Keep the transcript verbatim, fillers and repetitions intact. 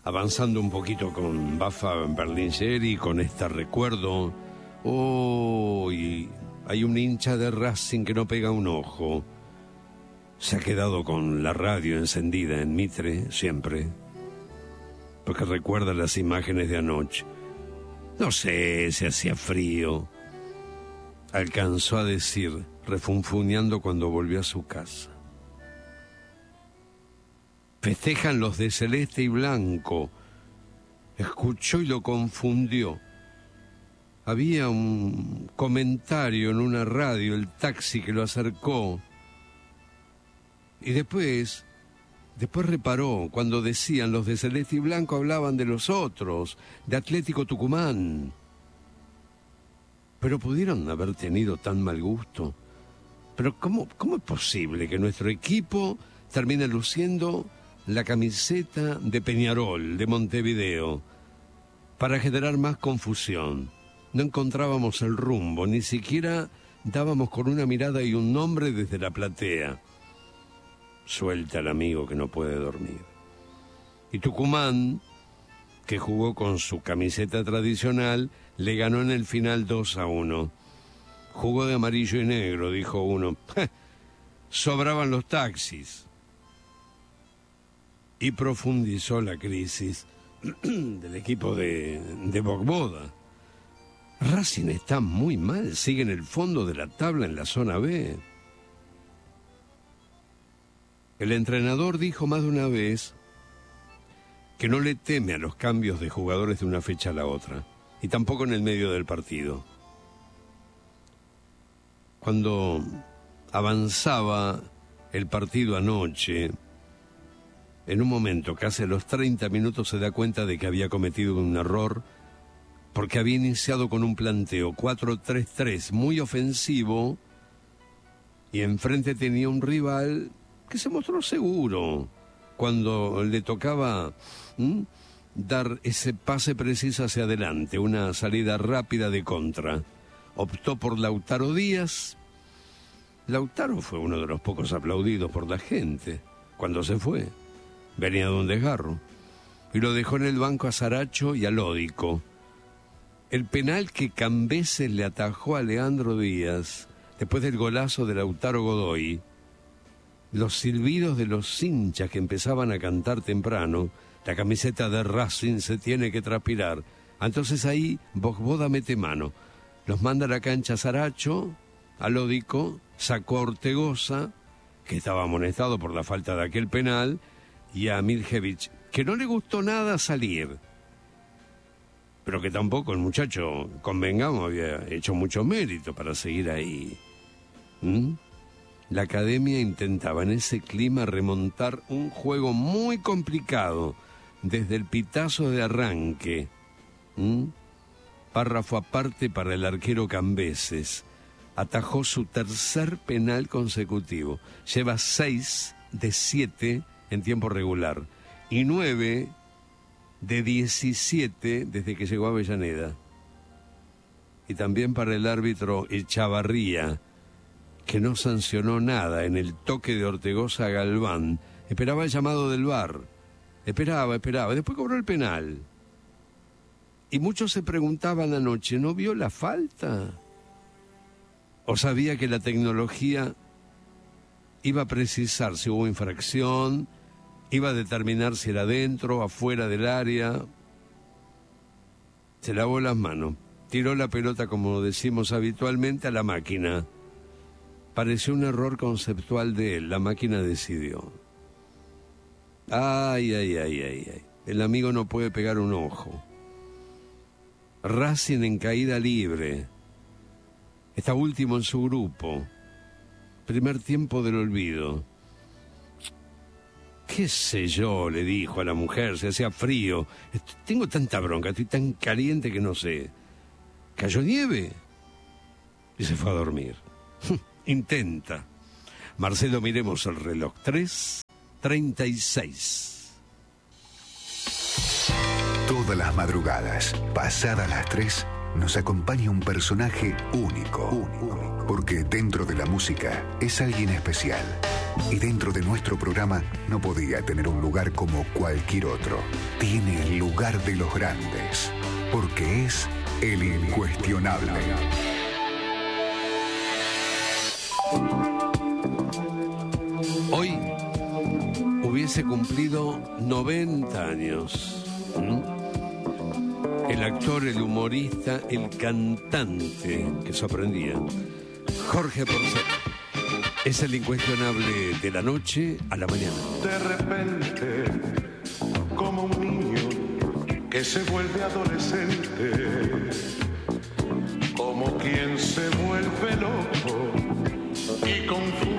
avanzando un poquito con Bafa Berlingeri, con este recuerdo. Oh, y hay un hincha de Racing que no pega un ojo. Se ha quedado con la radio encendida en Mitre, siempre, porque recuerda las imágenes de anoche. No sé si hacía frío, alcanzó a decir, refunfuñando cuando volvió a su casa. Festejan los de celeste y blanco. Escuchó y lo confundió. Había un comentario en una radio, el taxi que lo acercó. Y después, después reparó, cuando decían los de celeste y blanco hablaban de los otros, de Atlético Tucumán. Pero pudieron haber tenido tan mal gusto. Pero ¿cómo, cómo es posible que nuestro equipo termine luciendo la camiseta de Peñarol, de Montevideo, para generar más confusión? No encontrábamos el rumbo, ni siquiera dábamos con una mirada y un nombre desde la platea. Suelta al amigo que no puede dormir. Y Tucumán, que jugó con su camiseta tradicional, le ganó en el final dos a uno. Jugó de amarillo y negro, dijo uno. Sobraban los taxis. Y profundizó la crisis del equipo de, de Bogboda. Racing está muy mal, sigue en el fondo de la tabla en la zona B. El entrenador dijo más de una vez que no le teme a los cambios de jugadores de una fecha a la otra, y tampoco en el medio del partido. Cuando avanzaba el partido anoche, en un momento, casi a los treinta minutos, se da cuenta de que había cometido un error, porque había iniciado con un planteo cuatro tres tres muy ofensivo, y enfrente tenía un rival que se mostró seguro cuando le tocaba ¿m? dar ese pase preciso hacia adelante, una salida rápida de contra. Optó por Lautaro Díaz. Lautaro fue uno de los pocos aplaudidos por la gente cuando se fue. Venía de un desgarro. Y lo dejó en el banco a Saracho y a Lódico. El penal que Cambeses le atajó a Leandro Díaz después del golazo de Lautaro Godoy, los silbidos de los hinchas que empezaban a cantar temprano, la camiseta de Racing se tiene que transpirar. Entonces ahí Bogboda mete mano, los manda a la cancha a Saracho, a Lódico, sacó a Ortegoza, que estaba amonestado por la falta de aquel penal, y a Miljevic, que no le gustó nada salir, pero que tampoco el muchacho, convengamos, había hecho mucho mérito para seguir ahí. ¿Mm? La academia intentaba en ese clima remontar un juego muy complicado desde el pitazo de arranque. ¿Mm? Párrafo aparte para el arquero Cambeses. Atajó su tercer penal consecutivo. Lleva seis de siete en tiempo regular y nueve de diecisiete desde que llegó a Avellaneda. Y también para el árbitro Echavarría, que no sancionó nada en el toque de Ortegoza a Galván. Esperaba el llamado del V A R. Esperaba, esperaba. Después cobró el penal. Y muchos se preguntaban anoche, ¿no vio la falta? ¿O sabía que la tecnología iba a precisar si hubo infracción, iba a determinar si era dentro, afuera del área? Se lavó las manos. Tiró la pelota, como decimos habitualmente, a la máquina. Pareció un error conceptual de él. La máquina decidió. Ay, ay, ay, ay, ay. El amigo no puede pegar un ojo. Racing en caída libre. Está último en su grupo. Primer tiempo del olvido. ¿Qué sé yo?, le dijo a la mujer, se hacía frío. Tengo tanta bronca, estoy tan caliente que no sé. ¿Cayó nieve? Y se fue a dormir. Intenta. Marcelo, miremos el reloj. tres treinta y seis. Todas las madrugadas, pasadas las tres, nos acompaña un personaje único, único, porque dentro de la música es alguien especial. Y dentro de nuestro programa no podía tener un lugar como cualquier otro. Tiene el lugar de los grandes, porque es el incuestionable. Hoy hubiese cumplido noventa años. ¿Mm? El actor, el humorista, el cantante que sorprendía, Jorge Porcel, es el incuestionable de la noche a la mañana. De repente, como un niño que se vuelve adolescente, como quien se vuelve loco y confunde